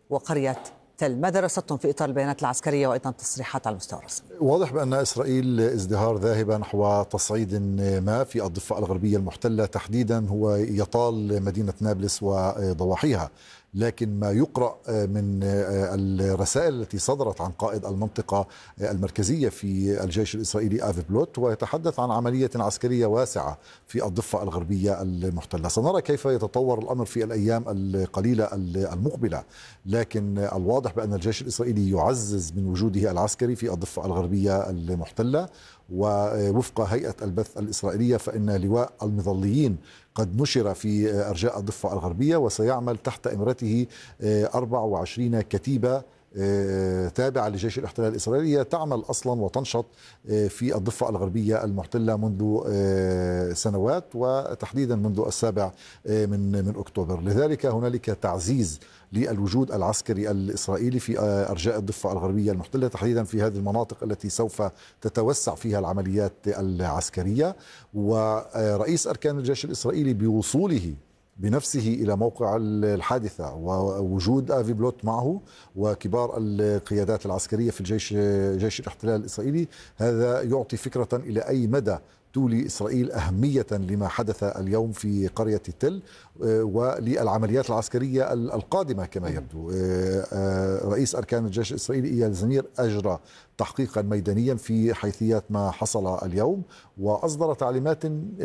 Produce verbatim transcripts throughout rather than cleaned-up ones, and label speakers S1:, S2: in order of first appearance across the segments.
S1: وقرية تل. ما درستم في إطار البيانات العسكرية وأيضا تصريحات على المستوى الرسمي؟
S2: واضح بأن إسرائيل ازدهار ذاهبا نحو تصعيد ما في الضفة الغربية المحتلة، تحديدا هو يطال مدينة نابلس وضواحيها. لكن ما يقرأ من الرسائل التي صدرت عن قائد المنطقة المركزية في الجيش الإسرائيلي آفي بلوت، ويتحدث عن عملية عسكرية واسعة في الضفة الغربية المحتلة. سنرى كيف يتطور الأمر في الأيام القليلة المقبلة، لكن الواضح بأن الجيش الإسرائيلي يعزز من وجوده العسكري في الضفة الغربية المحتلة. ووفق هيئة البث الإسرائيلية فإن لواء المظليين قد نشر في أرجاء الضفة الغربية، وسيعمل تحت إمرته أربع وعشرين كتيبة تابعة لجيش الاحتلال الإسرائيلي تعمل أصلا وتنشط في الضفة الغربية المحتلة منذ سنوات، وتحديدا منذ السابع من من أكتوبر. لذلك هنالك تعزيز للوجود العسكري الإسرائيلي في أرجاء الضفة الغربية المحتلة، تحديدا في هذه المناطق التي سوف تتوسع فيها العمليات العسكرية. ورئيس أركان الجيش الإسرائيلي بوصوله بنفسه إلى موقع الحادثة ووجود آفي بلوت معه وكبار القيادات العسكرية في الجيش جيش الاحتلال الإسرائيلي، هذا يعطي فكرة إلى أي مدى تولي إسرائيل أهمية لما حدث اليوم في قرية تل وللعمليات العسكرية القادمة. كما يبدو رئيس أركان الجيش الإسرائيلي إيال زمير أجرى تحقيقا ميدانيا في حيثيات ما حصل اليوم، وأصدر تعليمات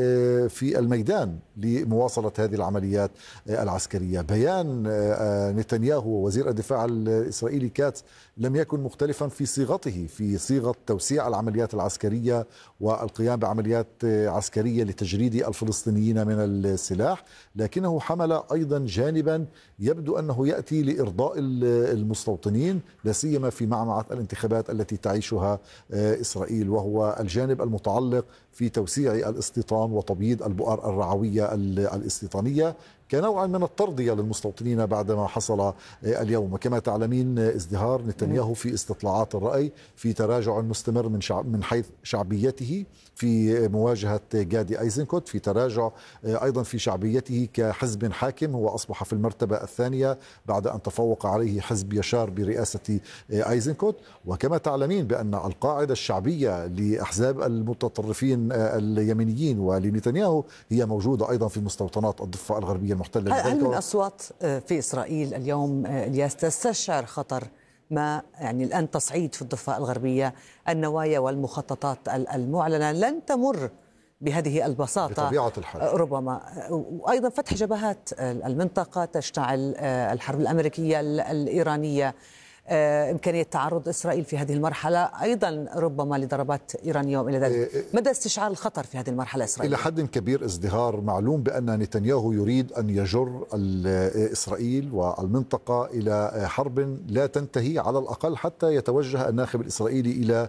S2: في الميدان لمواصلة هذه العمليات العسكرية. بيان نتنياهو وزير الدفاع الإسرائيلي كاتس لم يكن مختلفا في صيغته، في صيغة توسيع العمليات العسكرية والقيام بعمليات عسكرية لتجريد الفلسطينيين من السلاح، لكنه حمل أيضا جانبا يبدو أنه يأتي لإرضاء المستوطنين، لا سيما في معمعة الانتخابات التي تعيشها إسرائيل، وهو الجانب المتعلق في توسيع الاستيطان وتبييض البؤر الرعوية الاستيطانية كنوع من الترضية للمستوطنين بعدما حصل اليوم. وكما تعلمين ازدهار نتنياهو في استطلاعات الرأي في تراجع مستمر من شعب من حيث شعبيته في مواجهة جادي أيزنكوت، في تراجع أيضا في شعبيته كحزب حاكم، هو أصبح في المرتبة الثانية بعد أن تفوق عليه حزب يشار برئاسة أيزنكوت. وكما تعلمين بأن القاعدة الشعبية لأحزاب المتطرفين اليمينيين ولنتنياهو هي موجودة أيضا في مستوطنات الضفة الغربية المحتلة.
S1: هل من أصوات في إسرائيل اليوم الياس تستشعر خطر ما يعني الآن تصعيد في الضفة الغربية؟ النوايا والمخططات المعلنة لن تمر بهذه البساطة
S2: بطبيعة الحال،
S1: ربما. وأيضا فتح جبهات المنطقة، تشتعل الحرب الأمريكية الإيرانية، إمكانية تعرض إسرائيل في هذه المرحلة أيضا ربما لضربات إيرانية وإلى ذلك. مدى استشعار الخطر في هذه المرحلة إسرائيل؟
S2: إلى حد كبير ازدهار. معلوم بأن نتنياهو يريد أن يجر إسرائيل والمنطقة إلى حرب لا تنتهي على الأقل حتى يتوجه الناخب الإسرائيلي إلى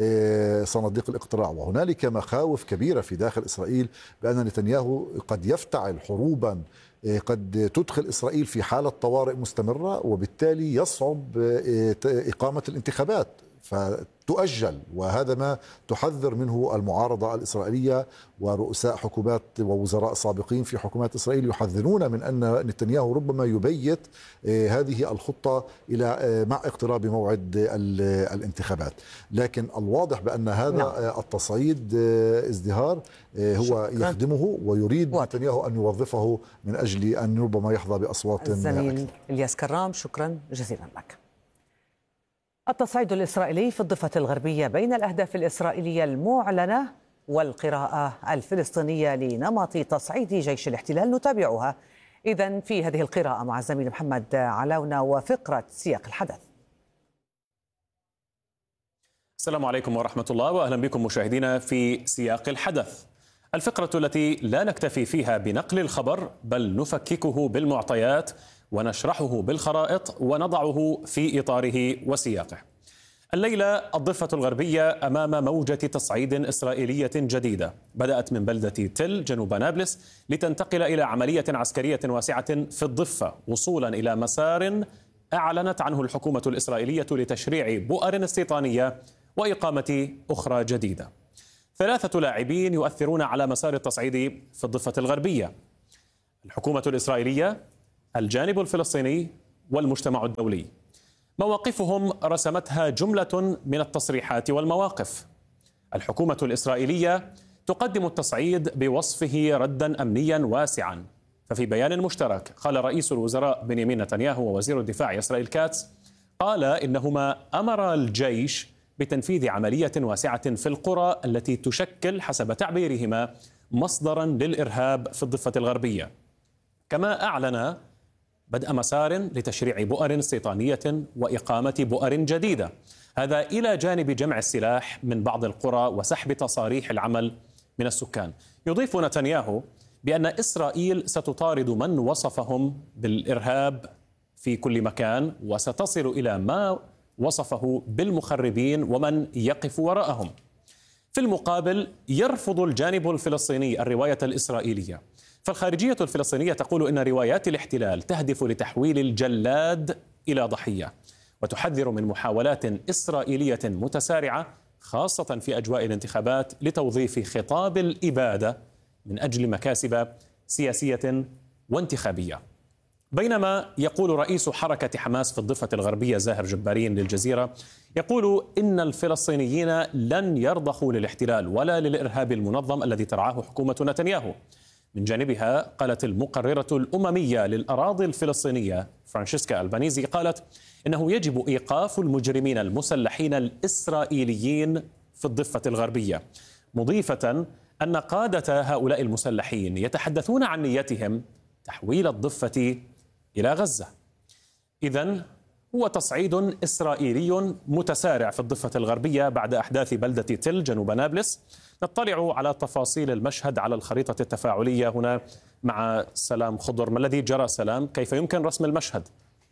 S2: صناديق الاقتراع. وهنالك مخاوف كبيرة في داخل إسرائيل بأن نتنياهو قد يفتعل حروبا قد تدخل إسرائيل في حالة طوارئ مستمرة، وبالتالي يصعب إقامة الانتخابات فتؤجل. وهذا ما تحذر منه المعارضة الإسرائيلية ورؤساء حكومات ووزراء سابقين في حكومات إسرائيل، يحذرون من أن نتنياهو ربما يبيت هذه الخطة إلى مع اقتراب موعد الانتخابات. لكن الواضح بأن هذا التصعيد ازدهار هو يخدمه، ويريد نتنياهو أن يوظفه من أجل أن ربما يحظى بأصوات
S1: الزميل إلياس كرام، شكرا جزيلا لك. التصعيد الإسرائيلي في الضفة الغربية بين الأهداف الإسرائيلية المعلنة والقراءة الفلسطينية لنمط تصعيد جيش الاحتلال نتابعها إذن في هذه القراءة مع الزميل محمد علاونة وفقرة سياق الحدث.
S3: السلام عليكم ورحمة الله، وأهلا بكم مشاهدينا في سياق الحدث، الفقرة التي لا نكتفي فيها بنقل الخبر بل نفككه بالمعطيات ونشرحه بالخرائط ونضعه في إطاره وسياقه. الليلة الضفة الغربية أمام موجة تصعيد إسرائيلية جديدة بدأت من بلدة تل جنوب نابلس لتنتقل إلى عملية عسكرية واسعة في الضفة وصولا إلى مسار أعلنت عنه الحكومة الإسرائيلية لتشريع بؤر استيطانية وإقامة أخرى جديدة. ثلاثة لاعبين يؤثرون على مسار التصعيد في الضفة الغربية: الحكومة الإسرائيلية، الجانب الفلسطيني، والمجتمع الدولي. مواقفهم رسمتها جملة من التصريحات والمواقف. الحكومة الإسرائيلية تقدم التصعيد بوصفه ردا أمنيا واسعا. ففي بيان مشترك قال رئيس الوزراء بنيامين نتنياهو ووزير الدفاع إسرائيل كاتس قال إنهما أمر الجيش بتنفيذ عملية واسعة في القرى التي تشكل حسب تعبيرهما مصدرا للإرهاب في الضفة الغربية. كما أعلن بدء مسار لتشريع بؤر استيطانية وإقامة بؤر جديدة، هذا إلى جانب جمع السلاح من بعض القرى وسحب تصاريح العمل من السكان. يضيف نتنياهو بأن إسرائيل ستطارد من وصفهم بالإرهاب في كل مكان وستصل إلى ما وصفه بالمخربين ومن يقف وراءهم. في المقابل يرفض الجانب الفلسطيني الرواية الإسرائيلية، فالخارجية الفلسطينية تقول إن روايات الاحتلال تهدف لتحويل الجلاد إلى ضحية، وتحذر من محاولات إسرائيلية متسارعة خاصة في أجواء الانتخابات لتوظيف خطاب الإبادة من أجل مكاسب سياسية وانتخابية. بينما يقول رئيس حركة حماس في الضفة الغربية زاهر جبارين للجزيرة، يقول إن الفلسطينيين لن يرضخوا للاحتلال ولا للإرهاب المنظم الذي ترعاه حكومة نتنياهو. من جانبها قالت المقررة الأممية للأراضي الفلسطينية فرانشيسكا ألبانيزي قالت إنه يجب إيقاف المجرمين المسلحين الإسرائيليين في الضفة الغربية، مضيفة أن قادة هؤلاء المسلحين يتحدثون عن نيتهم تحويل الضفة إلى غزة. إذن هو تصعيد إسرائيلي متسارع في الضفة الغربية بعد أحداث بلدة تل جنوب نابلس. نطلع على تفاصيل المشهد على الخريطة التفاعلية هنا مع سلام خضر. ما الذي جرى سلام؟ كيف يمكن رسم المشهد؟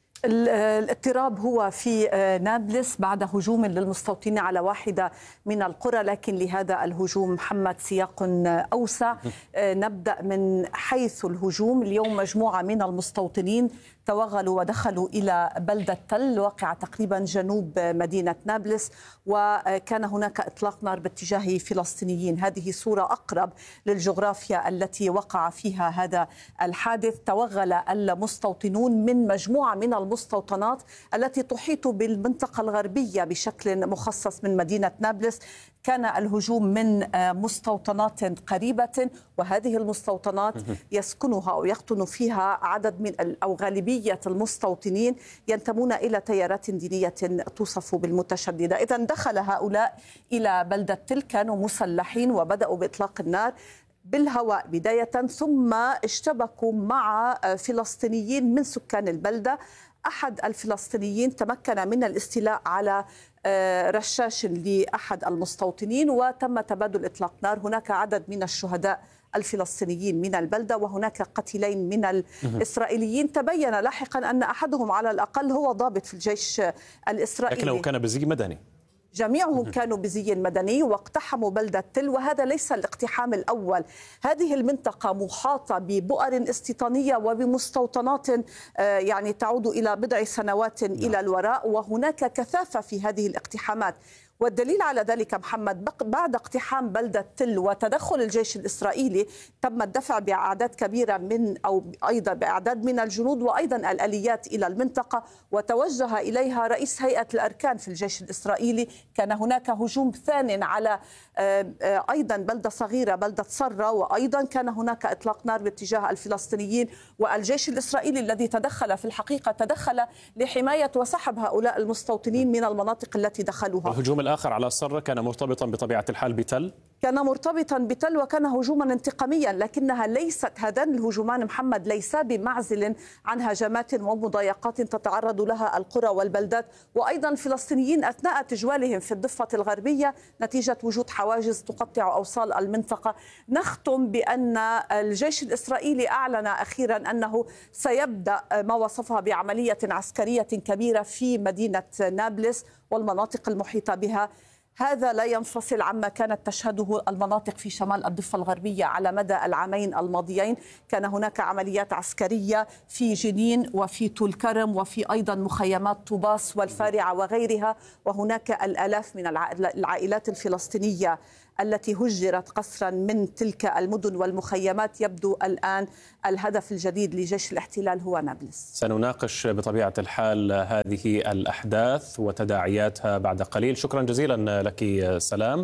S4: الاضطراب هو في نابلس بعد هجوم للمستوطنين على واحدة من القرى، لكن لهذا الهجوم محمد سياق أوسع. نبدأ من حيث الهجوم. اليوم مجموعة من المستوطنين توغلوا ودخلوا إلى بلدة تل واقعة تقريبا جنوب مدينة نابلس، وكان هناك إطلاق نار باتجاه فلسطينيين. هذه صورة أقرب للجغرافيا التي وقع فيها هذا الحادث. توغل المستوطنون من مجموعة من المستوطنات التي تحيط بالمنطقة الغربية بشكل مخصص من مدينة نابلس. كان الهجوم من مستوطنات قريبة، وهذه المستوطنات يسكنها أو يقطن فيها عدد من أو غالبية المستوطنين ينتمون إلى تيارات دينية توصف بالمتشددة. إذن دخل هؤلاء إلى بلدة تل، كانوا مسلحين وبدأوا بإطلاق النار بالهواء بداية، ثم اشتبكوا مع فلسطينيين من سكان البلدة. أحد الفلسطينيين تمكن من الاستيلاء على رشاش لأحد المستوطنين وتم تبادل إطلاق نار. هناك عدد من الشهداء الفلسطينيين من البلدة وهناك قتيلين من الإسرائيليين. تبين لاحقا أن أحدهم على الأقل هو ضابط في الجيش الإسرائيلي،
S3: لكنه كان بزي مدني.
S4: جميعهم كانوا بزي مدني واقتحموا بلدة تل، وهذا ليس الاقتحام الأول. هذه المنطقة محاطة ببؤر استيطانية وبمستوطنات يعني تعود إلى بضع سنوات إلى الوراء، وهناك كثافة في هذه الاقتحامات. والدليل على ذلك محمد، بعد اقتحام بلدة تل وتدخل الجيش الإسرائيلي تم الدفع بأعداد كبيرة من أو أيضا بأعداد من الجنود وأيضا الآليات إلى المنطقة، وتوجه إليها رئيس هيئة الأركان في الجيش الإسرائيلي. كان هناك هجوم ثان على أيضا بلدة صغيرة بلدة صرة، وأيضا كان هناك إطلاق نار باتجاه الفلسطينيين. والجيش الإسرائيلي الذي تدخل في الحقيقة تدخل لحماية وسحب هؤلاء المستوطنين من المناطق التي دخلوها.
S3: الهجوم الآخر على الصرة كان مرتبطا بطبيعة الحال بتل؟
S4: كان مرتبطا بتل وكان هجوما انتقاميا، لكنها ليست هذان الهجومان محمد ليس بمعزل عن هجمات ومضايقات تتعرض لها القرى والبلدات وأيضا الفلسطينيين أثناء تجوالهم في الضفة الغربية نتيجة وجود حواجز تقطع أوصال المنطقة. نختم بأن الجيش الإسرائيلي أعلن أخيرا أنه سيبدأ ما وصفها بعملية عسكرية كبيرة في مدينة نابلس والمناطق المحيطة بها. هذا لا ينفصل عما كانت تشهده المناطق في شمال الضفة الغربية على مدى العامين الماضيين. كان هناك عمليات عسكرية في جنين وفي طول كرم وفي أيضا مخيمات طوباس والفارعة وغيرها، وهناك الآلاف من العائلات الفلسطينية التي هجرت قسرا من تلك المدن والمخيمات. يبدو الآن الهدف الجديد لجيش الاحتلال هو نابلس.
S3: سنناقش بطبيعة الحال هذه الأحداث وتداعياتها بعد قليل. شكرا جزيلا لك سلام.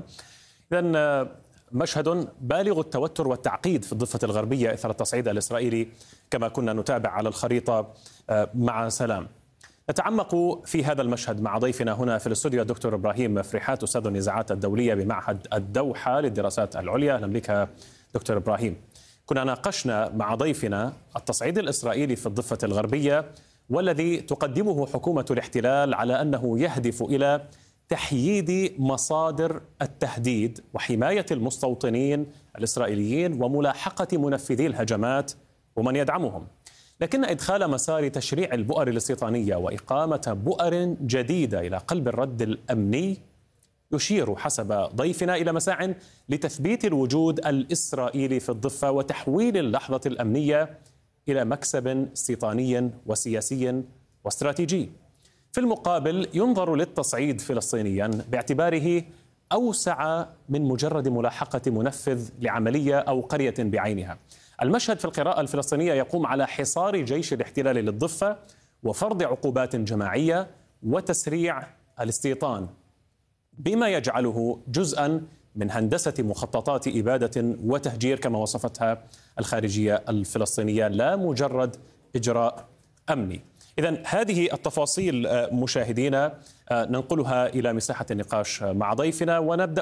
S3: إذن مشهد بالغ التوتر والتعقيد في الضفة الغربية إثر التصعيد الإسرائيلي كما كنا نتابع على الخريطة مع سلام. نتعمق في هذا المشهد مع ضيفنا هنا في الاستوديو الدكتور إبراهيم فرحات أستاذ النزاعات الدولية بمعهد الدوحة للدراسات العليا. أهلا بك دكتور إبراهيم. كنا ناقشنا مع ضيفنا التصعيد الإسرائيلي في الضفة الغربية والذي تقدمه حكومة الاحتلال على أنه يهدف إلى تحييد مصادر التهديد وحماية المستوطنين الإسرائيليين وملاحقة منفذي الهجمات ومن يدعمهم. لكن إدخال مسار تشريع البؤر الاستيطانية وإقامة بؤر جديدة إلى قلب الرد الأمني يشير حسب ضيفنا إلى مساع لتثبيت الوجود الإسرائيلي في الضفة وتحويل اللحظة الأمنية إلى مكسب استيطاني وسياسي واستراتيجي. في المقابل ينظر للتصعيد فلسطينيا باعتباره أوسع من مجرد ملاحقة منفذ لعملية أو قرية بعينها. المشهد في القراءة الفلسطينية يقوم على حصار جيش الاحتلال للضفة وفرض عقوبات جماعية وتسريع الاستيطان بما يجعله جزءا من هندسة مخططات إبادة وتهجير كما وصفتها الخارجية الفلسطينية لا مجرد إجراء أمني. إذن هذه التفاصيل مشاهدينا ننقلها إلى مساحة النقاش مع ضيفنا ونبدأ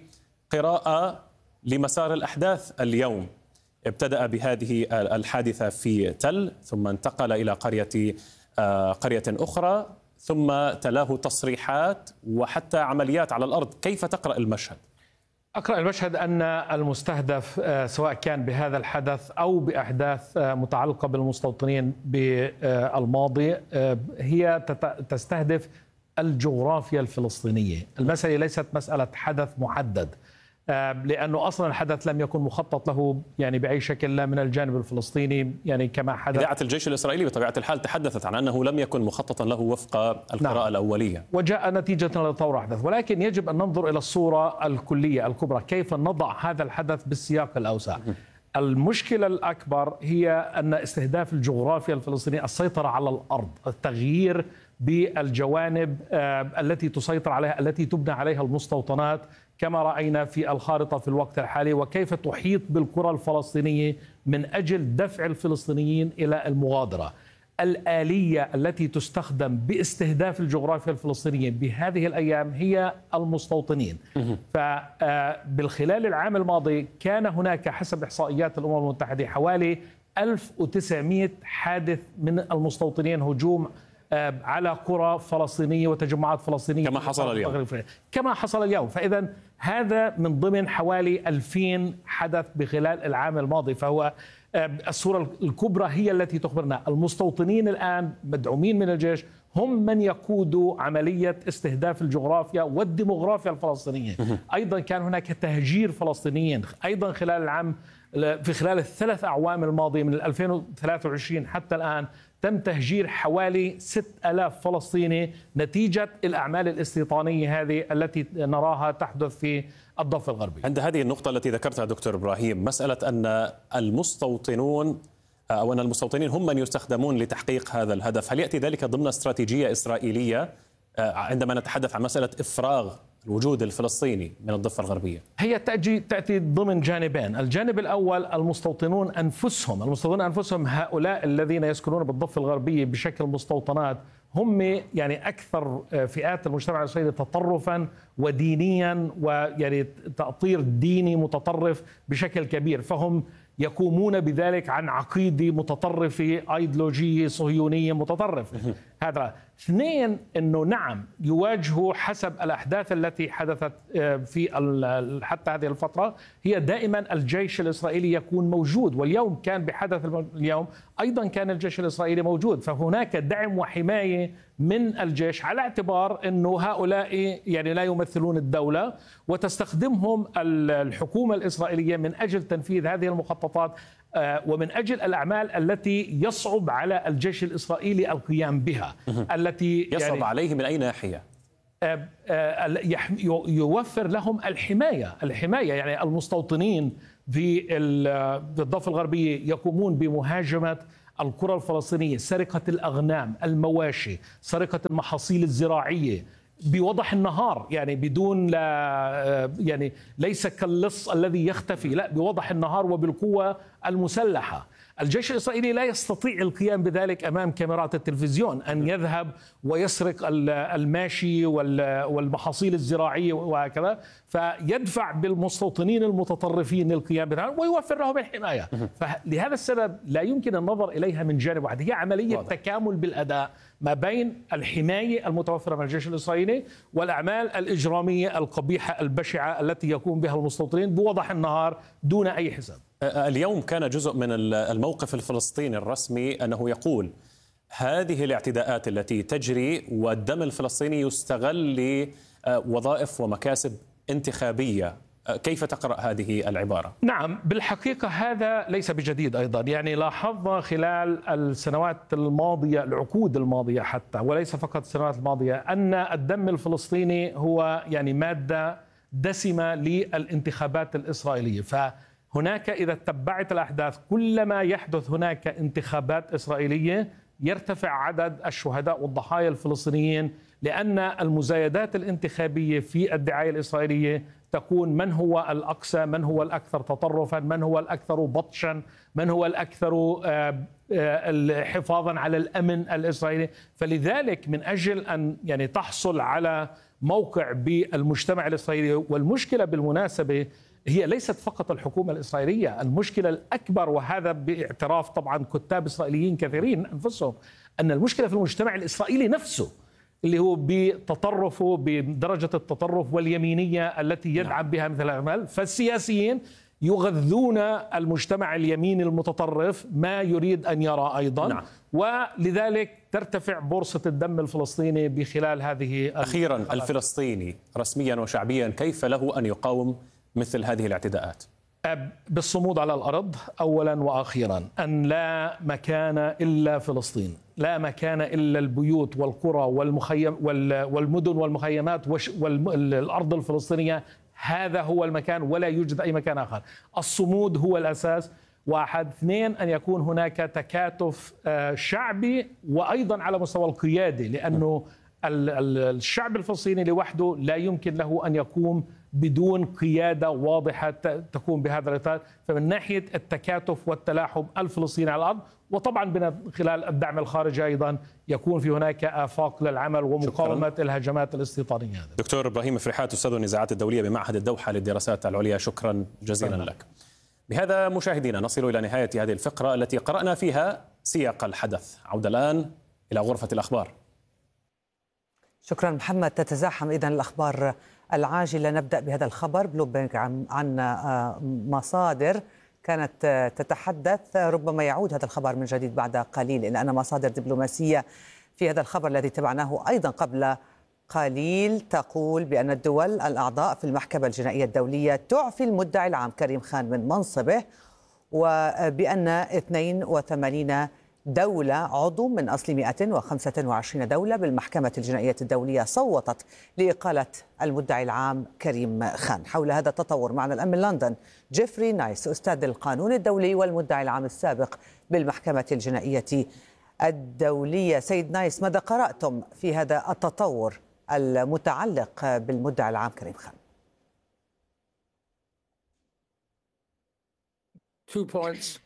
S3: بقراءة لمسار الأحداث اليوم. ابتدأ بهذه الحادثة في تل ثم انتقل إلى قرية قرية أخرى ثم تلاه تصريحات وحتى عمليات على الأرض. كيف تقرأ المشهد؟
S5: أقرأ المشهد أن المستهدف سواء كان بهذا الحدث أو بأحداث متعلقة بالمستوطنين بالماضي هي تستهدف الجغرافيا الفلسطينية. المسألة ليست مسألة حدث محدد لأنه أصلا الحدث لم يكن مخطط له يعني بأي شكل لا من الجانب الفلسطيني يعني كما حدث.
S3: إذاعة الجيش الإسرائيلي بطبيعة الحال تحدثت عن أنه لم يكن مخططا له وفق القراءة نعم. الأولية
S5: وجاء نتيجة لتطور أحداث، ولكن يجب أن ننظر إلى الصورة الكلية الكبرى، كيف نضع هذا الحدث بالسياق الأوسع. المشكلة الأكبر هي أن استهداف الجغرافيا الفلسطينية، السيطرة على الأرض، التغيير بالجوانب التي تسيطر عليها التي تبنى عليها المستوطنات كما رأينا في الخارطة في الوقت الحالي، وكيف تحيط بالقرى الفلسطينية من أجل دفع الفلسطينيين إلى المغادرة. الآلية التي تستخدم باستهداف الجغرافيا الفلسطينية بهذه الأيام هي المستوطنين. فبالخلال العام الماضي كان هناك حسب إحصائيات الأمم المتحدة حوالي ألف وتسعمئة حادث من المستوطنين هجوم على قرى فلسطينية وتجمعات فلسطينية
S3: كما حصل اليوم
S5: كما حصل اليوم فإذا هذا من ضمن حوالي ألفين حدث بخلال العام الماضي. فهو الصورة الكبرى هي التي تخبرنا المستوطنين الآن مدعومين من الجيش هم من يقودوا عملية استهداف الجغرافيا والديموغرافيا الفلسطينية. أيضا كان هناك تهجير فلسطينيين أيضا خلال العام في خلال الثلاث أعوام الماضية من ألفين وثلاثة وعشرين حتى الآن تم تهجير حوالي ستة آلاف فلسطيني نتيجة الأعمال الاستيطانية هذه التي نراها تحدث في الضفة الغربية.
S3: عند هذه النقطة التي ذكرتها دكتور إبراهيم، مسألة أن المستوطنون أو أن المستوطنين هم من يستخدمون لتحقيق هذا الهدف، هل يأتي ذلك ضمن استراتيجية إسرائيلية عندما نتحدث عن مسألة إفراغ الوجود الفلسطيني من الضفة الغربية؟
S5: هي تأتي تأتي ضمن جانبين. الجانب الأول المستوطنون أنفسهم المستوطنون أنفسهم هؤلاء الذين يسكنون بالضفة الغربية بشكل مستوطنات هم يعني أكثر فئات المجتمع الإسرائيلي تطرفا ودينيا ويعني تأطير ديني متطرف بشكل كبير، فهم يقومون بذلك عن عقيدة متطرفة أيديولوجية صهيونية متطرفة. هذا اثنين، أنه نعم يواجهوا حسب الأحداث التي حدثت في حتى هذه الفترة هي دائما الجيش الإسرائيلي يكون موجود، واليوم كان بحدث اليوم أيضا كان الجيش الإسرائيلي موجود، فهناك دعم وحماية من الجيش على اعتبار أنه هؤلاء يعني لا يمثلون الدولة وتستخدمهم الحكومة الإسرائيلية من أجل تنفيذ هذه المخططات ومن أجل الأعمال التي يصعب على الجيش الإسرائيلي القيام بها. التي
S3: يصعب
S5: يعني
S3: عليه من أي ناحية؟
S5: يوفر لهم الحماية الحماية يعني المستوطنين في الضفة الغربية يقومون بمهاجمة القرى الفلسطينية، سرقة الأغنام، المواشي، سرقة المحاصيل الزراعية بوضح النهار، يعني بدون لا يعني ليس كاللص الذي يختفي، لا بوضح النهار وبالقوة المسلحة. الجيش الإسرائيلي لا يستطيع القيام بذلك أمام كاميرات التلفزيون، أن يذهب ويسرق الماشي والمحاصيل الزراعية وهكذا، فيدفع بالمستوطنين المتطرفين للقيام بذلك ويوفر لهم الحماية. فلهذا السبب لا يمكن النظر إليها من جانب واحد، هي عملية واضح. تكامل بالأداء ما بين الحماية المتوفرة من الجيش الإسرائيلي والأعمال الإجرامية القبيحة البشعة التي يقوم بها المستوطنين بوضح النهار دون أي حساب.
S3: اليوم كان جزء من الموقف الفلسطيني الرسمي أنه يقول هذه الاعتداءات التي تجري والدم الفلسطيني يستغل لوظائف ومكاسب انتخابية. كيف تقرأ هذه العبارة؟
S5: نعم، بالحقيقة هذا ليس بجديد أيضا، يعني لاحظنا خلال السنوات الماضية، العقود الماضية حتى، وليس فقط السنوات الماضية، أن الدم الفلسطيني هو يعني مادة دسمة للانتخابات الإسرائيلية. فهناك إذا تبعت الأحداث كلما يحدث هناك انتخابات إسرائيلية يرتفع عدد الشهداء والضحايا الفلسطينيين، لأن المزايدات الانتخابية في الدعاية الإسرائيلية تكون من هو الأقصى، من هو الأكثر تطرفا، من هو الأكثر بطشا، من هو الأكثر حفاظا على الأمن الإسرائيلي. فلذلك من أجل أن يعني تحصل على موقع بالمجتمع الإسرائيلي، والمشكلة بالمناسبة هي ليست فقط الحكومة الإسرائيلية، المشكلة الأكبر، وهذا باعتراف طبعا كتاب إسرائيليين كثيرين أنفسهم، أن المشكلة في المجتمع الإسرائيلي نفسه اللي هو بتطرفه، بدرجة التطرف واليمينية التي يدعم بها مثل الأعمال. فالسياسيين يغذون المجتمع اليميني المتطرف ما يريد أن يرى أيضا. نعم. ولذلك ترتفع بورصة الدم الفلسطيني بخلال هذه.
S3: أخيرا، الفلسطيني رسميا وشعبيا كيف له أن يقاوم مثل هذه الاعتداءات؟
S5: بالصمود على الأرض أولا وأخيرا، أن لا مكان إلا فلسطين، لا مكان إلا البيوت والقرى والمخيم والمدن والمخيمات والأرض الفلسطينية، هذا هو المكان ولا يوجد أي مكان آخر. الصمود هو الأساس، واحد. اثنين، أن يكون هناك تكاتف شعبي وأيضا على مستوى القيادة، لأنه الشعب الفلسطيني لوحده لا يمكن له أن يقوم بدون قيادة واضحة تقوم بهذا الإطار. فمن ناحية التكاتف والتلاحم الفلسطيني على الأرض، وطبعا من خلال الدعم الخارجي أيضا يكون في هناك آفاق للعمل ومقاومة شكرا. الهجمات الاستيطانية.
S3: دكتور إبراهيم فرحات، أستاذ النزاعات الدولية بمعهد الدوحة للدراسات العليا، شكرا جزيلا شكرا. لك. بهذا مشاهدينا نصل إلى نهاية هذه الفقرة التي قرأنا فيها سياق الحدث. عودة الآن إلى غرفة الأخبار.
S1: شكرا محمد. تتزاحم إذن الأخبار العاجلة. نبدأ بهذا الخبر. بلومبرج عن مصادر كانت تتحدث، ربما يعود هذا الخبر من جديد بعد قليل، إلا أن مصادر دبلوماسية في هذا الخبر الذي تبعناه أيضا قبل قليل تقول بأن الدول الأعضاء في المحكمة الجنائية الدولية تعفي المدعي العام كريم خان من منصبه، وبأن اثنين وثمانين دولة عضو من أصل مئة وخمسة وعشرين دولة بالمحكمة الجنائية الدولية صوتت لإقالة المدعي العام كريم خان. حول هذا التطور معنا الآن من لندن جيفري نايس، أستاذ القانون الدولي والمدعي العام السابق بالمحكمة الجنائية الدولية. سيد نايس، ماذا قرأتم في هذا التطور المتعلق بالمدعي العام كريم خان؟
S6: Two points.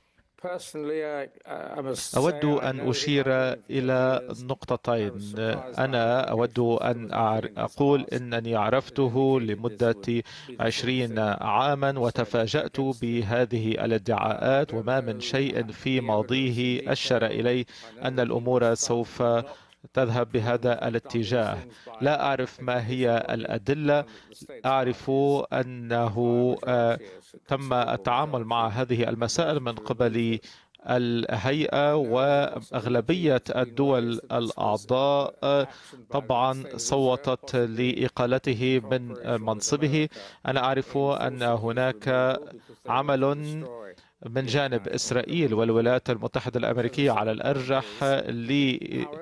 S6: أود أن أشير إلى نقطتين. أنا أود أن أقول أنني عرفته لمدة عشرين عاما وتفاجأت بهذه الادعاءات، وما من شيء في ماضيه أشار إلي أن الأمور سوف تذهب بهذا الاتجاه. لا أعرف ما هي الأدلة، أعرف أنه تم التعامل مع هذه المسائل من قبل الهيئة، وأغلبية الدول الأعضاء طبعا صوتت لإقالته من منصبه. أنا أعرف أن هناك عمل من جانب إسرائيل والولايات المتحدة الأمريكية على الأرجح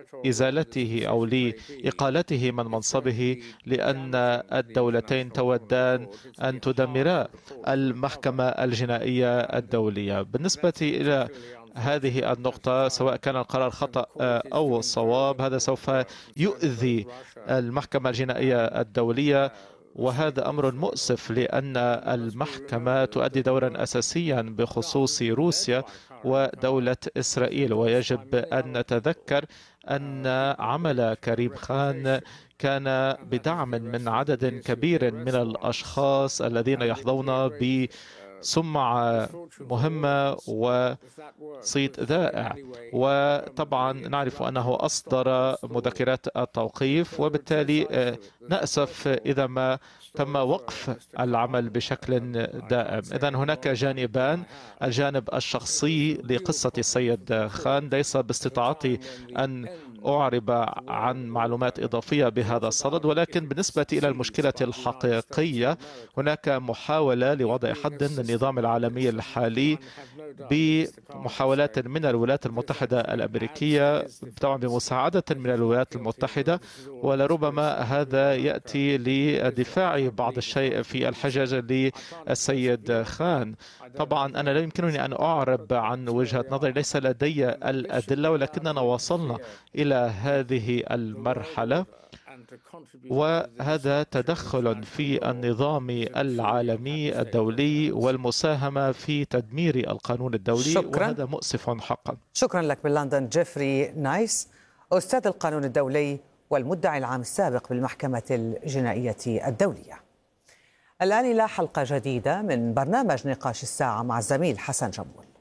S6: لإزالته أو لإقالته من منصبه، لأن الدولتين تودان أن تدمرا المحكمة الجنائية الدولية. بالنسبة إلى هذه النقطة، سواء كان القرار خطأ أو صواب، هذا سوف يؤذي المحكمة الجنائية الدولية، وهذا أمر مؤسف لأن المحكمة تؤدي دورا أساسيا بخصوص روسيا ودولة إسرائيل. ويجب أن نتذكر أن عمل كريم خان كان بدعم من عدد كبير من الأشخاص الذين يحظون ب سمعة مهمة وصيت ذائع. وطبعا نعرف أنه أصدر مذكرات التوقيف، وبالتالي نأسف إذا ما تم وقف العمل بشكل دائم. إذن هناك جانبان: الجانب الشخصي لقصة السيد خان، ليس باستطاعتي أن أعرب عن معلومات إضافية بهذا الصدد، ولكن بالنسبة إلى المشكلة الحقيقية هناك محاولة لوضع حد للنظام العالمي الحالي بمحاولات من الولايات المتحدة الأمريكية، طبعا بمساعدة من الولايات المتحدة، ولربما هذا يأتي لدفاع بعض الشيء في الحجج للسيد خان. طبعا أنا لا يمكنني أن أعرب عن وجهة نظري، ليس لدي الأدلة، ولكننا وصلنا إلى هذه المرحلة، وهذا تدخل في النظام العالمي الدولي والمساهمة في تدمير القانون الدولي. شكرا. وهذا مؤسف حقا.
S1: شكرا لك من لندن جيفري نايس، أستاذ القانون الدولي والمدعي العام السابق بالمحكمة الجنائية الدولية. الآن إلى حلقة جديدة من برنامج نقاش الساعة مع الزميل حسن جمول.